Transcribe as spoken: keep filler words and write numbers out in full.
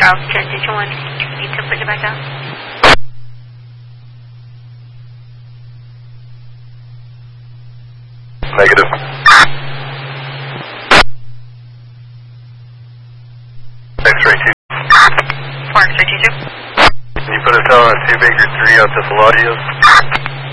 Charles ten, did you want me to put you back out? Negative. X-ray two. four X-ray two two. Can you put a tower on two Baker three out to Palladios?